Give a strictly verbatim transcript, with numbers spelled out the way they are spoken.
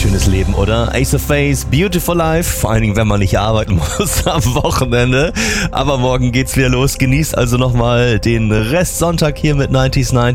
schönes Leben, oder? Ace of Base, Beautiful Life, vor allen Dingen, wenn man nicht arbeiten muss am Wochenende. Aber morgen geht's wieder los. Genießt also nochmal den Rest Sonntag hier mit neunzig neunzig.